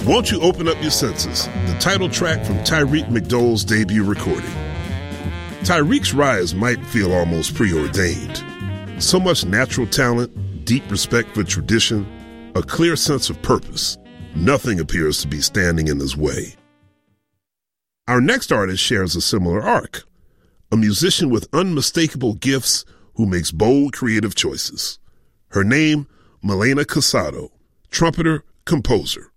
Won't You Open Up Your Senses, the title track from Tyreek McDowell's debut recording. Tyreek's rise might feel almost preordained. So much natural talent, deep respect for tradition, a clear sense of purpose. Nothing appears to be standing in his way. Our next artist shares a similar arc, a musician with unmistakable gifts who makes bold creative choices. Her name, Milena Casado, trumpeter, composer.